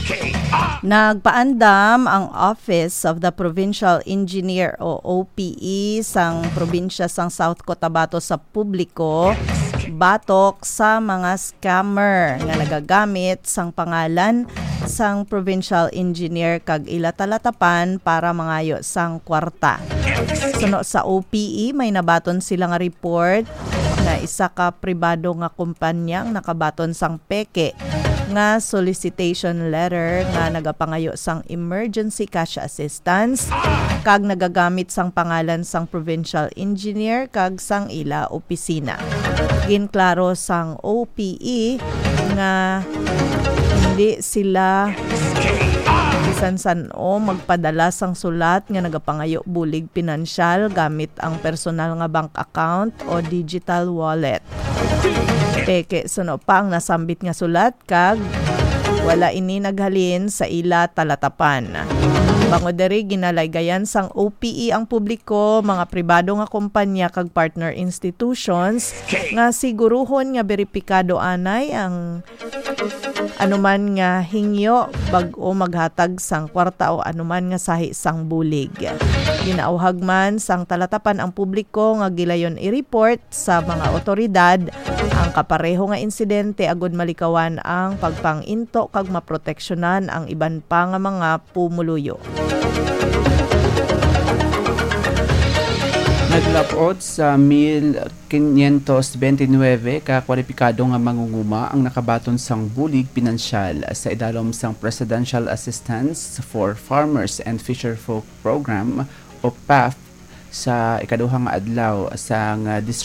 Nagpaandam ang Office of the Provincial Engineer o OPE sang probinsya sang South Cotabato sa publiko batok sa mga scammer nga nagagamit sang pangalan sang provincial engineer kag ilatalatapan para mangayo sang kwarta. Suno sa OPE may nabaton sila nga report na isa ka pribado nga kumpanya ang nakabaton sang peke nga solicitation letter nga nagapangayo sang emergency cash assistance kag nagagamit sang pangalan sang provincial engineer kag sang ila opisina. Ginklaro sang OPE nga hindi sila bisan o magpadala sang sulat nga nagapangayo bulig pinansyal gamit ang personal nga bank account o digital wallet. Peke suno pa ang nasambit nga sulat kag wala ini naghalin sa ila talatapan. Bango diri ginalaygayan sang OPE ang publiko, mga pribado nga kumpanya kag partner institutions nga siguruhon nga beripikado anay ang anuman nga hingyo bag-o maghatag sang kwarta o anuman nga sahi sang bulig. Ginauhag man sang talatapan ang publiko nga gilayon i-report sa mga otoridad ang kapareho nga insidente agud malikawan ang pagpanginto kag maproteksyonan ang iban pa nga mga pumuluyo. Naglapod sa 1529 ka kwalipikado nga mangunguma ang nakabaton sang bulig pinansyal sa idalom sang Presidential Assistance for Farmers and Fisherfolk Program o PAF sa ikaduhang adlaw sang